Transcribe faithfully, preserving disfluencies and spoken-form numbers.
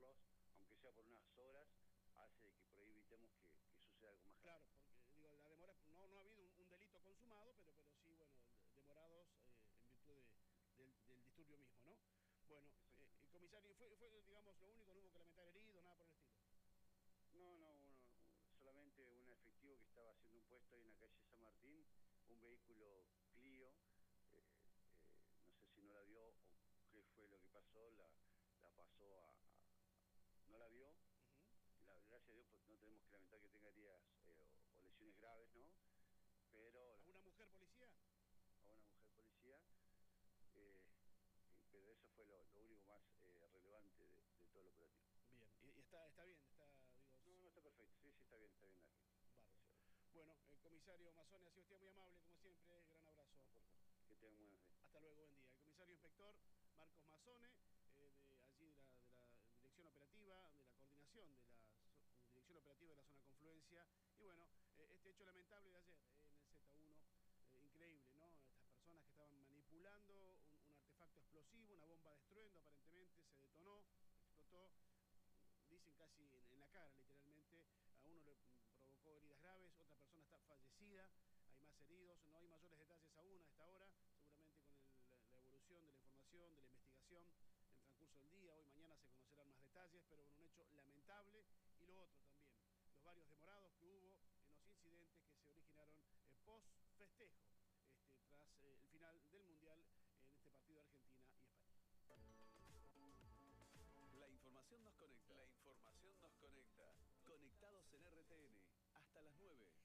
verlos, aunque sea por unas horas, hace de que por ahí evitemos que, que suceda algo más grave. Claro, porque digo, la demora, no, no ha habido un, un delito consumado, pero, pero sí, bueno, demorados eh, en virtud de, del, del disturbio mismo, ¿no? Bueno, eh, el comisario, fue, fue, digamos, lo único, no hubo que lamentar heridos, nada por el estilo. No, no, uno, solamente un efectivo que estaba haciendo un puesto ahí en la calle San Martín, un vehículo Clio, eh, eh, no sé si no la vio o qué fue lo que pasó, la, la pasó a, a... no la vio, uh-huh. la, gracias a Dios pues, no tenemos que lamentar que tenga heridas eh, o, o lesiones graves, ¿no? Pero... ¿A una mujer policía? A una mujer policía, eh, pero eso fue lo, lo único más eh, relevante de, de todo el operativo. Bien, y, y está, está bien, está, digo... No, no, está perfecto, sí, sí, está bien, está bien. Vale. Bueno, el comisario Mazzone ha sido usted muy amable, como siempre, gran abrazo. No, por favor. Que tengan buenos días. Hasta luego, buen día. El comisario inspector Marcos Mazzone, eh, de allí de la, de la Dirección Operativa, de la coordinación de la so, Dirección Operativa de la Zona Confluencia. Y bueno, eh, este hecho lamentable de ayer eh, en el Z uno, eh, increíble, ¿no? Estas personas que estaban manipulando un, un artefacto explosivo, una bomba de estruendo, aparentemente se detonó, explotó. Dicen casi en, en la cara, literalmente, a uno le provocó heridas graves, otra persona está fallecida, hay más heridos, no hay mayores detalles aún a esta hora, seguramente con el, la evolución de la información, de la investigación, en el transcurso del día, hoy, mañana se conocerán más detalles, pero un hecho lamentable, y lo otro también, los varios demorados que hubo en los incidentes que se originaron eh, post-festejo, este, tras eh, el final del Mundial en este partido de Argentina y España. La información nos conecta. La información nos conecta. Conectados en R T N. Hasta las nueve.